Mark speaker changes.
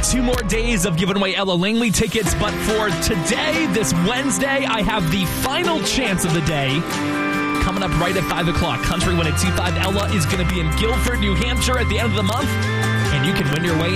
Speaker 1: 2 more days of giving away Ella Langley tickets, but for today, this Wednesday, I have the final chance of the day. Coming up right at 5 o'clock, Country 102.5 Ella is going to be in Guilford, New Hampshire at the end of the month, and you can win your way